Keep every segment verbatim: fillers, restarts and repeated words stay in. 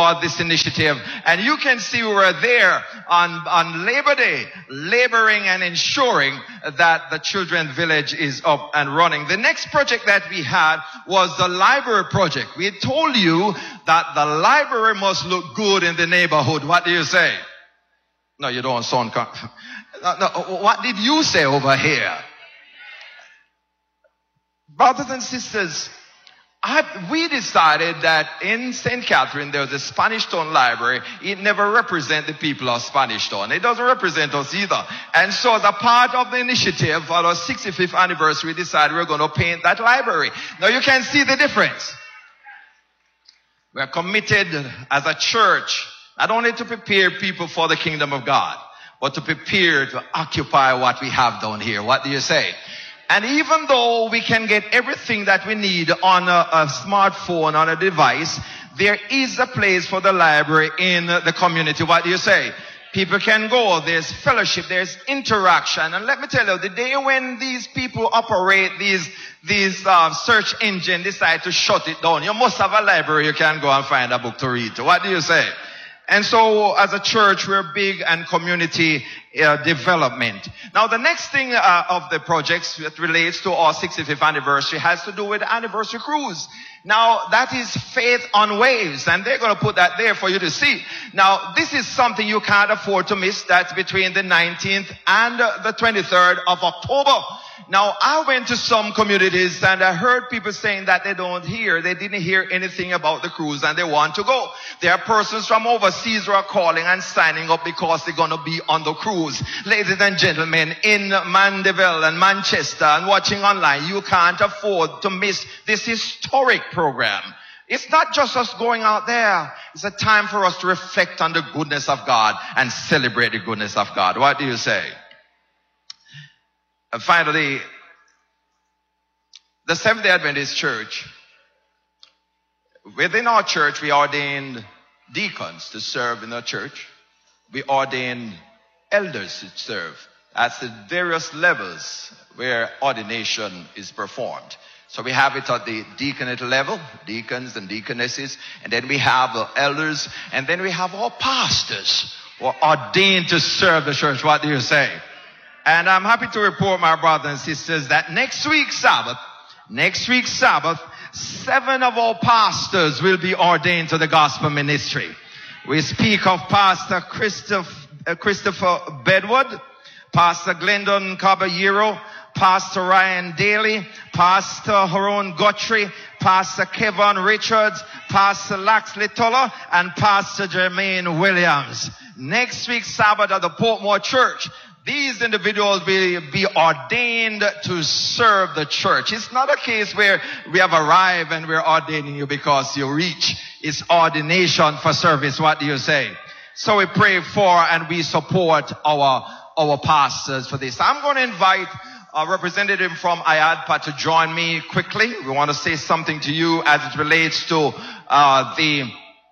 for this initiative. And you can see we were there on, on Labor Day, laboring and ensuring that the Children's Village is up and running. The next project that we had was the library project. We told you that the library must look good in the neighborhood. What do you say? No, you don't sound... No, no, what did you say over here? Brothers and sisters, I, we decided that in Saint Catherine there was a Spanish Town library. It never represents the people of Spanish Town. It doesn't represent us either. And so as a part of the initiative for our sixty-fifth anniversary, we decided we're going to paint that library. Now you can see the difference. We're committed as a church not only to prepare people for the kingdom of God, but to prepare to occupy what we have down here. What do you say? And even though we can get everything that we need on a, a smartphone, on a device, there is a place for the library in the community. What do you say? People can go, there's fellowship, there's interaction. And let me tell you, the day when these people operate these, these uh, search engine decide to shut it down, you must have a library you can go and find a book to read. What do you say? And so as a church, we're big on community uh, development. Now the next thing uh, of the projects that relates to our sixty-fifth anniversary has to do with the anniversary cruise. Now that is Faith on Waves, and they're going to put that there for you to see. Now this is something you can't afford to miss. That's between the nineteenth and the twenty-third of October. Now I went to some communities and I heard people saying that they don't hear, they didn't hear anything about the cruise and they want to go. There are persons from overseas who are calling and signing up because they're going to be on the cruise. Ladies and gentlemen, in Mandeville and Manchester and watching online, you can't afford to miss this historic program. It's not just us going out there. It's a time for us to reflect on the goodness of God and celebrate the goodness of God. What do you say? And finally, the Seventh-day Adventist Church, within our church, we ordained deacons to serve in our church. We ordained elders to serve at the various levels where ordination is performed. So we have it at the deaconate level, deacons and deaconesses, and then we have the elders, and then we have our pastors who are ordained to serve the church. What do you say? And I'm happy to report, my brothers and sisters, that next week's Sabbath, next week's Sabbath, seven of our pastors will be ordained to the gospel ministry. We speak of Pastor Christopher, uh, Christopher Bedwood, Pastor Glendon Caballero, Pastor Ryan Daly, Pastor Haroon Guthrie, Pastor Kevin Richards, Pastor Laxley Tuller, and Pastor Jermaine Williams. Next week's Sabbath at the Portmore Church, these individuals will be ordained to serve the church. It's not a case where we have arrived and we're ordaining you because you reach. It's ordination for service. What do you say? So we pray for and we support our, our pastors for this. I'm going to invite a representative from I A D P A to join me quickly. We want to say something to you as it relates to uh, the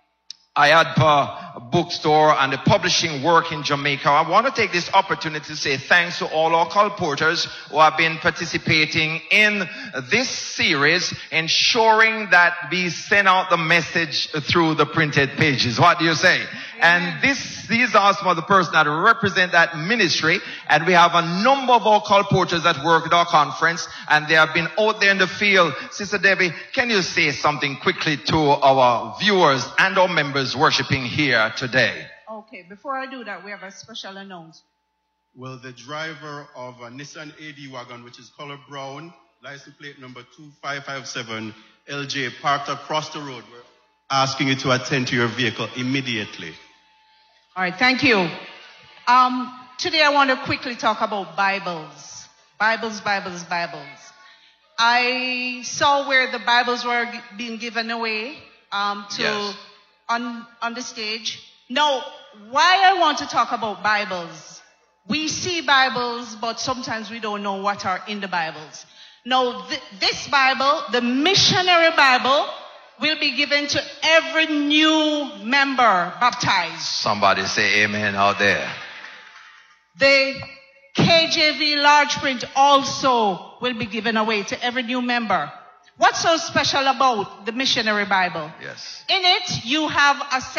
I A D P A bookstore and the publishing work in Jamaica. I want to take this opportunity to say thanks to all our colporteurs who have been participating in this series, ensuring that we send out the message through the printed pages. What do you say? And this, these are some of the persons that represent that ministry. And we have a number of our colporteurs that work at our conference, and they have been out there in the field. Sister Debbie, can you say something quickly to our viewers and our members worshiping here today? Okay, before I do that, we have a special announcement. Well, the driver of a Nissan A D wagon, which is color brown, license plate number two five five seven L J, parked across the road. We're asking you to attend to your vehicle immediately. All right, thank you. Um, today I want to quickly talk about Bibles. Bibles, Bibles, Bibles. I saw where the Bibles were g- being given away um, to Yes. on, on the stage. Now, why I want to talk about Bibles, we see Bibles, but sometimes we don't know what are in the Bibles. Now, th- this Bible, the missionary Bible, will be given to every new member baptized. Somebody say amen out there. The K J V large print also will be given away to every new member. What's so special about the missionary Bible? Yes. In it, you have a